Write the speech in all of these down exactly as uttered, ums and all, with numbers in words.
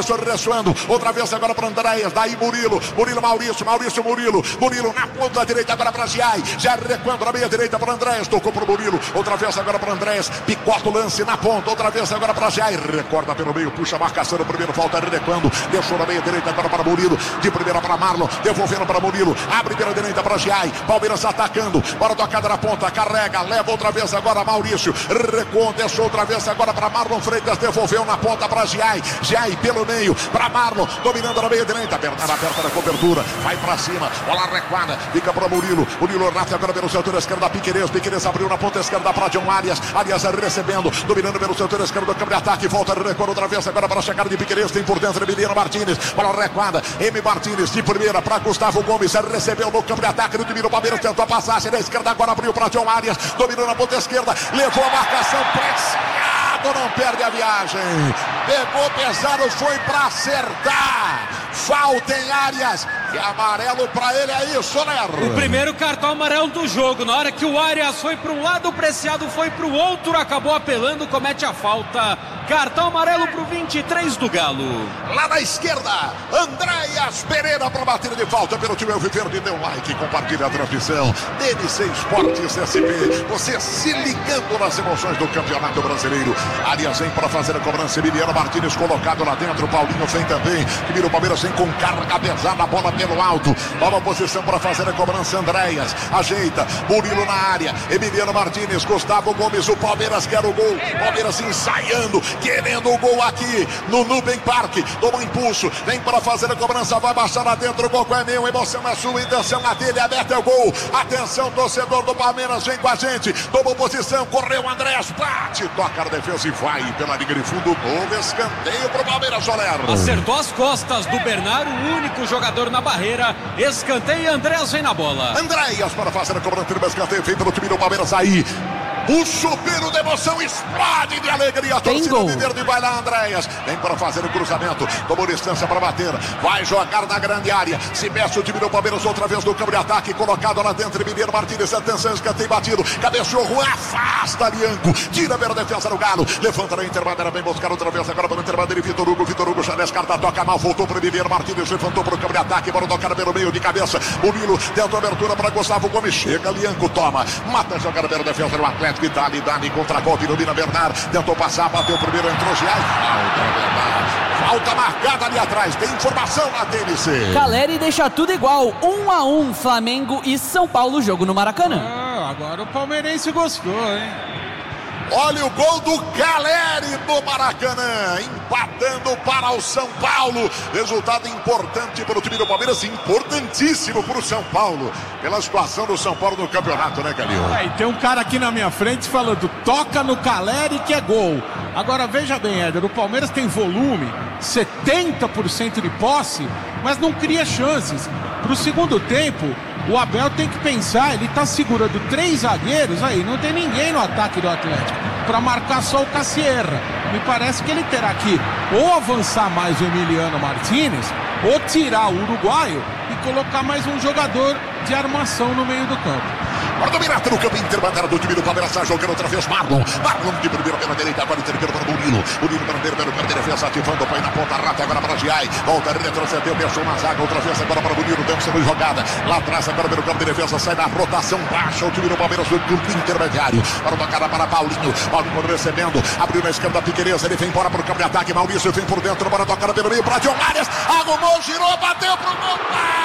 ressoando, outra vez agora para Andréas, daí Murilo, Murilo Maurício, Maurício Murilo, Murilo na ponta direita agora para Giai, já recuando na meia direita para Andréas, tocou para o Murilo, outra vez agora para Andréas, picota o lance na ponta, outra vez agora para Giai, recorda pelo meio, puxa a marcação no primeiro, falta recuando, deixou na meia direita agora para Murilo, de primeira para Marlon, devolvendo para Murilo, abre pela direita para Giai, Palmeiras atacando, para tocada na ponta, carrega, leva outra vez agora Maurício, recuou, deixou outra vez agora para Marlon Freitas, devolveu na ponta para Giai, Giai pelo meio, para Marlon, dominando na meia direita, Bernardo aperta na cobertura, vai para cima, bola recuada, fica para Murilo, Murilo Rafa agora pelo setor esquerdo da Piquerez, Piquerez abriu na ponta esquerda para John Arias, Arias recebendo, dominando pelo setor esquerdo do campo de ataque, volta recuando outra vez agora para a chegada de Piquerez, tem por dentro Emiliano Martínez, bola recuada, M. Martínez de primeira para Gustavo Gomes, recebeu no campo de ataque, no time do Palmeiras, tentou a passagem na esquerda, agora abriu para John Arias, dominou na ponta esquerda, levou a marcação, preciado, não perde a viagem, pegou pesado, foi para acertar, falta em Arias, e amarelo para ele, é isso, Ler. O primeiro cartão amarelo do jogo, na hora que o Arias foi para um lado, o Preciado foi para o outro, acabou apelando, comete a falta, cartão amarelo para o vinte e três do Galo. Lá na esquerda, Andréas Pereira para bater de falta pelo time Alviverde, dê um like, compartilha a transmissão, D N C Esportes S P, você se ligando nas emoções do Campeonato Brasileiro. Arias vem para fazer a cobrança, Emiliano Martínez colocado lá dentro, Paulinho vem também, que vira o Palmeiras vem com carga pesada, a bola pelo alto, nova posição para fazer a cobrança, Andréas, ajeita, Murilo na área, Emiliano Martínez, Gustavo Gomes, o Palmeiras quer o gol, Palmeiras ensaiando, querendo o gol aqui no Nubem Parque, toma impulso, vem para fazer a cobrança, vai baixar lá dentro, o gol é meu, emoção é sua, intenção na dele, aberta é o gol, atenção torcedor do Palmeiras, vem com a gente, tomou posição, correu Andréas, bate, toca a defesa e vai pela linha de fundo, novo escanteio pro Palmeiras, Soler. Acertou as costas do Bernardo, o único jogador na barreira, escanteio e Andréas vem na bola. Andréas para fazer a cobrança do escanteio, vem pelo time do Palmeiras aí. O chupeiro de emoção explode de alegria. A torcida do Verde vai lá, Andréas. Vem para fazer o cruzamento. Tomou distância para bater. Vai jogar na grande área. Se mexe o time do Palmeiras outra vez no campo de ataque. Colocado lá dentro. Emiliano Martínez. Atenção, escanteio batido. Cabeceou. Afasta Lianco. Tira pela defesa do Galo. Levanta na interbandeira. Vem buscar outra vez agora para o interbandeira. Vitor Hugo. Vitor Hugo já descarta. Toca mal. Voltou para o Emiliano Martínez. Levantou para o campo de ataque. Bora tocar pelo meio de cabeça. O Milo dentro abertura para Gustavo Gomes. Chega Lianco. Toma. Mata a jogada pela defesa do Atlético. Dali, Dali contra golpe, domina Bernard, tentou passar, bateu primeiro, entrou Giai, falta Bernard, falta marcada ali atrás, tem informação na T N C. Caleri deixa tudo igual, um a um, Flamengo e São Paulo, jogo no Maracanã. Ah, agora o palmeirense gostou, hein? Olha o gol do Caleri do Maracanã, empatando para o São Paulo. Resultado importante para o time do Palmeiras, importantíssimo para o São Paulo, pela situação do São Paulo no campeonato, né, Calil? Ah, e tem um cara aqui na minha frente falando, toca no Caleri que é gol. Agora veja bem, Éder, o Palmeiras tem volume, setenta por cento de posse, mas não cria chances. Para o segundo tempo, o Abel tem que pensar, ele está segurando três zagueiros, aí não tem ninguém no ataque do Atlético, para marcar só o Cassierra. Me parece que ele terá que ou avançar mais o Emiliano Martínez, ou tirar o uruguaio e colocar mais um jogador de armação no meio do campo. Para dominar no campo interbandeira do time do Palmeiras, está jogando outra vez Marlon. Marlon de primeira pela direita, agora interpelo para o Murilo. Murilo perdeu pelo campo de defesa, ativando o pai na ponta rata, agora para Giai. Volta, retrocedeu, deixou na zaga, outra vez agora para o Murilo, deu sendo jogada. Lá atrás, agora pelo campo de defesa, sai na rotação baixa. O time do Palmeiras do campo intermediário. Para tocada para Paulinho. Paulinho recebendo, abriu na esquerda da Piquerez, ele vem embora para o campo de ataque. Maurício vem por dentro, para tocar pelo meio para John Arias. Arrumou, girou, bateu para o gol.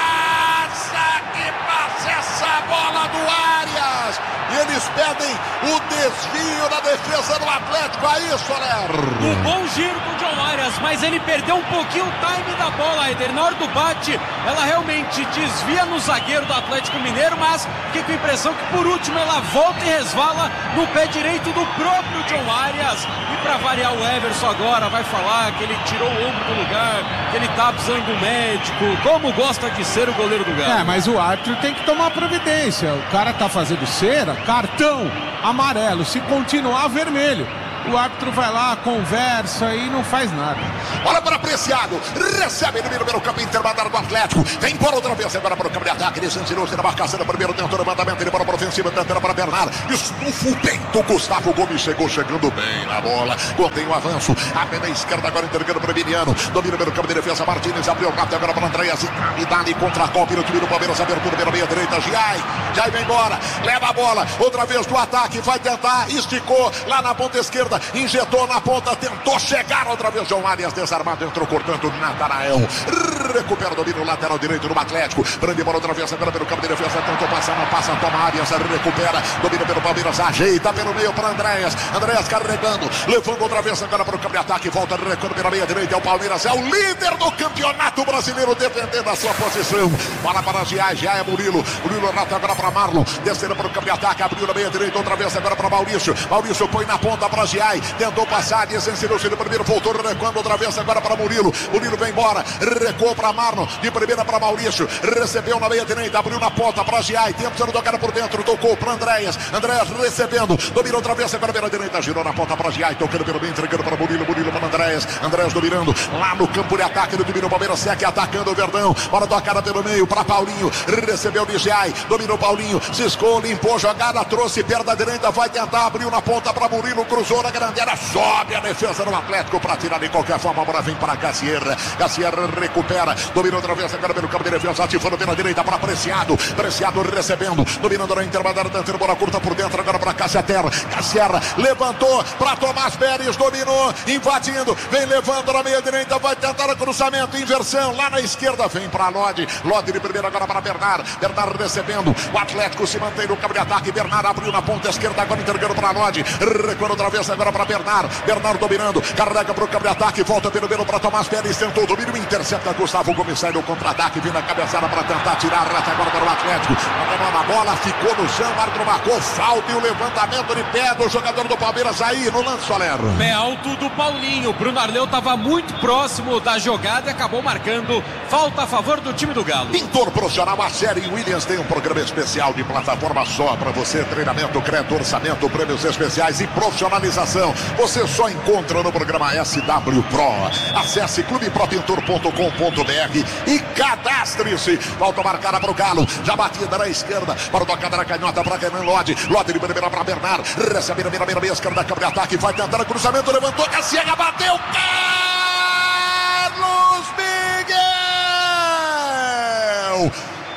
Passa, que passa essa bola do Arias. E eles pedem o desvio da defesa do Atlético. Aí, Soler. Um bom giro do John Arias, mas ele perdeu um pouquinho o time da bola, Eder. Na hora do bate, ela realmente desvia no zagueiro do Atlético Mineiro, mas fiquei com a impressão que por último ela volta e resvala no pé direito do próprio John Arias. E para variar, o Everson agora vai falar que ele tirou o ombro do lugar, que ele tá precisando do médico. Como gosta de ser o goleiro do Galo. É, mas o árbitro tem que tomar providência. O cara tá fazendo cera, cartão amarelo, se continuar vermelho. o árbitro vai lá, conversa e não faz nada. Bola para Preciado, recebe no meio campo intermediário do Atlético, vem embora outra vez agora para o campo de ataque, ele sentiu-se na marcação, no primeiro tentou o levantamento, ele para a ofensiva, tentando para Bernardo, estufa o peito, Gustavo Gomes chegou chegando bem na bola, contém o avanço, abre na esquerda agora entregando para o Emiliano, domina o meio campo de defesa, Martínez abriu o rápido agora para Andréas, e dá-lhe contra a Copa, no time do Palmeiras, abertura pela meia direita, Giai, Giai vem embora, leva a bola, outra vez do ataque, vai tentar, esticou lá na ponta esquerda, injetou na ponta, tentou chegar outra vez, João Arias desarmado, entrou cortando Natanael, recupera o domínio lateral direito do Atlético, prende bola outra vez agora pelo campo de defesa, tentou passar, não passa, toma Arias, recupera, domina pelo Palmeiras, ajeita pelo meio para Andréas, Andréas carregando, levando outra vez agora para o campo de ataque, volta, recuando pela meia direita, é o Palmeiras, é o líder do campeonato brasileiro, defendendo a sua posição, bola para Giai, Giai é Murilo, Murilo rata agora para Marlon, descendo para o campo de ataque, abriu na meia direita, outra vez agora para Maurício, Maurício põe na ponta para Giai, tentou passar, desensinou-se no primeiro, voltou, recuando outra vez agora para Murilo, Murilo vem embora, recuou para Marlon, de primeira para Maurício, recebeu na meia direita, abriu na ponta para Giai, tentando tocar por dentro, tocou para Andréas, Andréas recebendo, dominou outra vez agora pela direita, girou na ponta para Giai, tocando pelo meio, entregando para Murilo, Murilo para Andréas, Andréas dominando, lá no campo de ataque do time do Palmeiras, segue atacando o Verdão, bola tocada pelo meio para Paulinho, recebeu de Giai, dominou Paulinho, ciscou, limpou, jogada, trouxe, perda direita, vai tentar, abriu na ponta para Murilo, cruzou na grande área, sobe a defesa do Atlético para tirar de qualquer forma, a bola vem para Cassierra, Cassierra recupera, dominou outra vez agora pelo campo de defesa, ativando pela direita para Preciado, Preciado recebendo, dominando na intermediária, tentando bola curta por dentro, agora para Cassierra, Cassierra levantou para Tomás Pérez, dominou, invadindo, vem levando na meia direita, vai tentar o cruzamento, inversão, lá na esquerda, vem para Lodi, Lodi de primeira agora para Bernard, Bernard recebendo, o Atlético se mantém no campo de ataque, Bernard abriu na ponta esquerda, agora entregando para Lodi, recuando outra vez agora para Bernard, Bernard dominando, carrega para o campo de ataque, volta pelo meio para Tomás Pérez, tentou o domínio, intercepta Gustavo Gomes, sai no contra-ataque, vindo a cabeçada para tentar tirar a reta agora para o Atlético, a bola ficou no chão, o árbitro marcou falta e o levantamento de pé do jogador do Palmeiras aí no lance, Soler. Pé alto do Paulinho, Bruno Arleu estava muito próximo da jogada e acabou marcando falta a favor do time do Galo. Pintor profissional, a série Williams tem um programa especial de plataforma só para você, treinamento, crédito, orçamento, prêmios especiais e profissionalização. Você só encontra no programa S W Pro. Acesse clube pro pintor ponto com ponto b r e cadastre-se. Volta marcada para o Galo, já batida na esquerda, para o tocada na canhota para Renan Lodi, Lodi de primeira para Bernard, recebe na meia meia esquerda, campo de ataque, vai tentar o cruzamento, levantou, Cassiega, bateu, Carlos Miguel!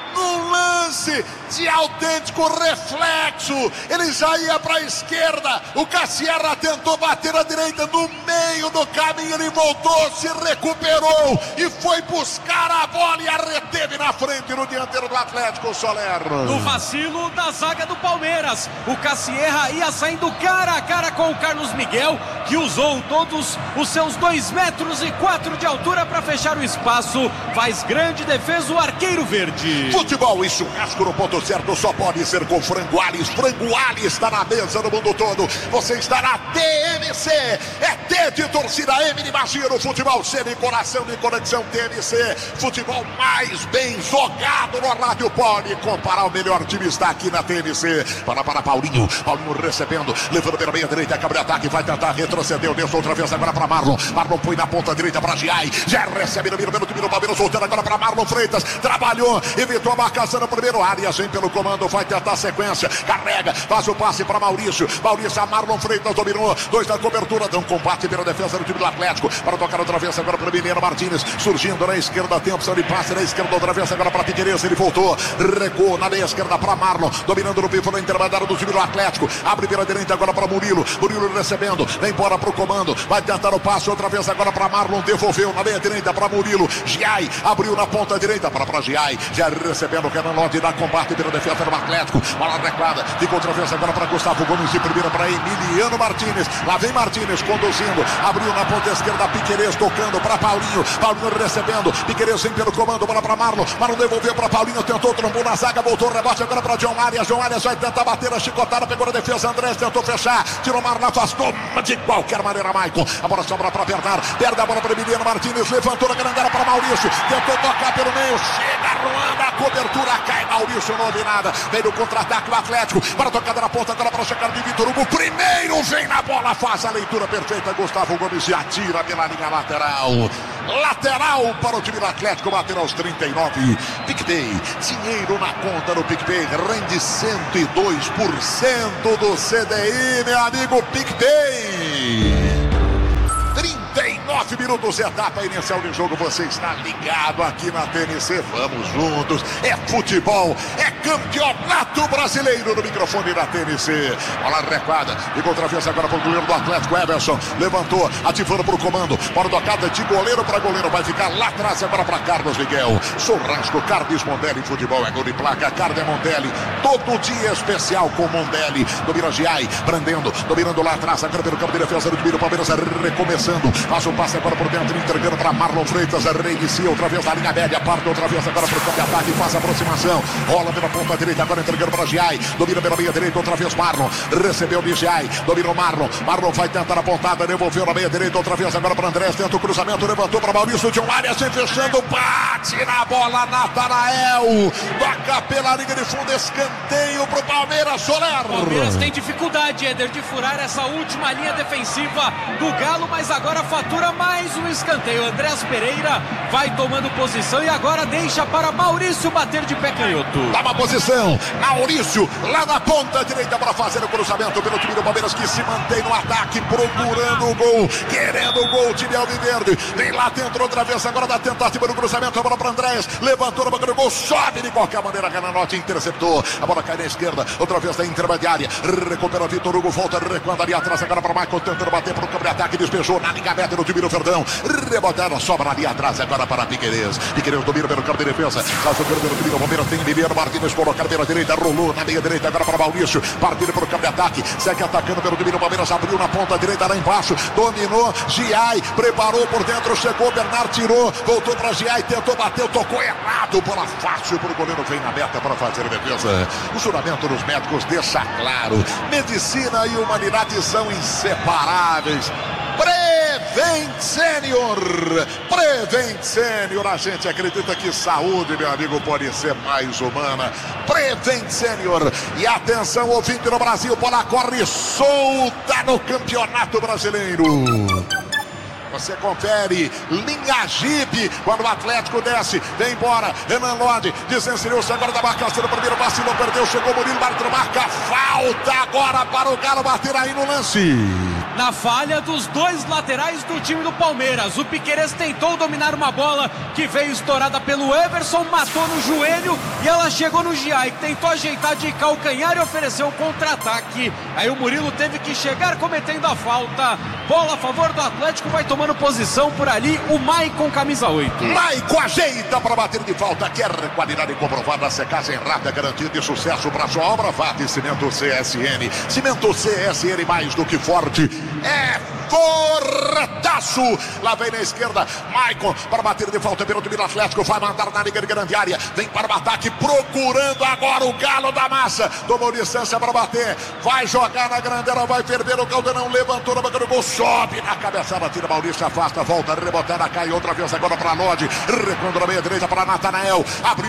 No lance de autêntico reflexo, ele já ia para a esquerda, o Cassierra tentou bater à direita, no meio do caminho ele voltou, se recuperou e foi buscar a bola e a reteve na frente no dianteiro do Atlético, Soler. No vacilo da zaga do Palmeiras, o Cassierra ia saindo cara a cara com o Carlos Miguel, que usou todos os seus dois metros e quatro de altura para fechar o espaço, faz grande defesa o arqueiro verde. Futebol e churrasco no ponto certo só pode ser com Frango Alis. Frango Alis está na mesa no mundo todo. Você está na T M C. É T de torcida, M de magia no futebol. C de coração de conexão T M C. Futebol mais bem jogado no rádio. Pode comparar, o melhor time está aqui na T M C. Para para Paulinho. Paulinho recebendo, levando pela meia direita, acaba de ataque, vai tentar retroceder. Deu outra vez agora para Marlon. Marlon põe na ponta direita para Giai. Já recebe no meio pelo time do Palmeiras, voltando agora para Marlon Freitas. Trabalhou, evitou a marcação no primeiro. Arias vem pelo comando, vai tentar a sequência, carrega, faz o passe para Maurício, Maurício, a Marlon Freitas dominou, dois na cobertura, dão combate pela defesa do time do Atlético, para tocar outra vez agora para o Mineiro Martínez, surgindo na esquerda, tem opção de passe na esquerda, outra vez agora para Piqueires, ele voltou, recuou na meia esquerda para Marlon, dominando no pivô na intermediária do time do Atlético, abre pela direita agora para Murilo, Murilo recebendo, vem embora para o comando, vai tentar o passe outra vez agora para Marlon, devolveu na meia direita para Murilo, Giai, abriu na ponta direita para para Giai, já recebendo o Renan Lodi, dá combate pela defesa do Atlético, bola recuada, fica outra vez agora para Gustavo Gomes, de primeira para Emiliano Martínez, lá vem Martínez conduzindo, abriu na ponta esquerda, Piqueires tocando para Paulinho, Paulinho recebendo, Piqueires vem pelo comando, bola para Marlon, Marlon devolveu para Paulinho, tentou, trombou na zaga, voltou, rebote agora para João Arias, João Arias vai tentar bater a chicotada, pegou na defesa, Andrés tentou fechar, tirou Marlon, afastou, de qualquer maneira Maicon, a bola sobra para Bernard, perde a bola para Emiliano Martínez, levantou na grande área para Maurício, tentou tocar pelo meio, chega Ruanda, a cobertura cai, Maurício não ouve nada, veio no contra-ataque o Atlético, Maico, para a tocada na ponta, agora para chegar de Vitor Hugo. Primeiro vem na bola, faz a leitura perfeita. Gustavo Gomes e atira pela linha lateral. Lateral para o time do Atlético, bater aos trinta e nove. PicPay, dinheiro na conta do PicPay, rende cento e dois por cento do C D I, meu amigo PicPay. trinta e nove minutos, etapa inicial de jogo, você está ligado aqui na T N C, vamos juntos, é futebol, é campeonato brasileiro no microfone da T N C, bola recuada, e contra a vez agora para o goleiro do Atlético, Everson, levantou, ativando para o comando, para o tocada de goleiro para goleiro, vai ficar lá atrás agora para Carlos Miguel, Churrasco, Carlos Mondelli, futebol é gol de placa, Carlos Mondelli, todo dia especial com Mondelli, domina Giai, prendendo, dominando lá atrás, agora pelo campo de defesa do time do Palmeiras, recomeçando, faz o passe agora por dentro, entregando para Marlon Freitas, reinicia outra vez na linha média, parte outra vez agora para o campo de ataque, faz a aproximação, rola pela ponta direita, agora entregando para Giai, domina pela meia direita, outra vez Marlon, recebeu de Giai, dominou Marlon, Marlon vai tentar a pontada, devolveu na meia direita, outra vez agora para Andrés, tenta o cruzamento, levantou para Maurício de um área, se fechando, bate na bola, Natanael, toca pela linha de fundo, escanteio para o Palmeiras, Soler. O Palmeiras tem dificuldade, Éder, de furar essa última linha defensiva do Galo, mas agora fatura mais um escanteio. Andrés Pereira vai tomando posição e agora deixa para Maurício bater de pé canhoto. Dá uma posição, Maurício lá na ponta direita para fazer o cruzamento pelo time do Palmeiras que se mantém no ataque, procurando o gol, querendo o gol, o time alviverde. Vem lá, tentou outra vez, agora dá tentativa no cruzamento, a bola para Andrés, levantou na boca do gol, sobe de qualquer maneira, Gananotti interceptou, a bola cai na esquerda, outra vez na intermediária, recupera Vitor Hugo, volta recuando ali atrás, agora para Michael, tentando bater para o campo de ataque, despejou na linha meta do time do Verdão, rebotaram, sobra ali atrás, agora para Piquerez, Piquerez domina pelo campo de defesa, caso pelo time do Palmeiras, tem Liliano Martins, colocado pela direita, rolou na meia direita, agora para Maurício, partindo pelo campo de ataque, segue atacando pelo time do Palmeiras, abriu na ponta direita lá embaixo, dominou, Giai, preparou por dentro, chegou, Bernard tirou, voltou para Giai, tentou, bateu, tocou errado, bola fácil para o goleiro, vem na meta para fazer a defesa. O juramento dos médicos deixa claro, medicina e humanidade são inseparáveis. Prevent Senior, Prevent Senior, a gente acredita que saúde, meu amigo, pode ser mais humana. Prevent Senior, e atenção, ouvinte no Brasil, bola corre solta no Campeonato Brasileiro. Você confere, linha Jeep, quando o Atlético desce, vem embora, Renan Lodi, desencerou-se agora da marcação, o primeiro passe não perdeu, chegou Murilo, árbitro marca, falta agora para o Galo bater aí no lance. Na falha dos dois laterais do time do Palmeiras, o Piquerez tentou dominar uma bola que veio estourada pelo Everson, matou no joelho e ela chegou no Giai, que tentou ajeitar de calcanhar e ofereceu um contra-ataque. Aí o Murilo teve que chegar cometendo a falta. Bola a favor do Atlético, vai tomando posição por ali o Maicon, camisa oito. Maicon ajeita para bater de falta, quer qualidade comprovada, secagem rápida, garantia de sucesso para sua obra. Vate Cimento C S N, Cimento C S N mais do que forte, é fortaço. Lá vem na esquerda, Maicon para bater de falta pelo time do Atlético, vai mandar na liga de grande área, vem para o ataque, procurando agora o Galo da Massa, tomou distância para bater, vai jogar na grandeira, vai perder o Caldeirão, levantou na boca do gol, sobe na cabeçada, tira Maurício, afasta, volta, rebotada, cai outra vez agora para Lodi, recuando na meia direita para Natanael, abriu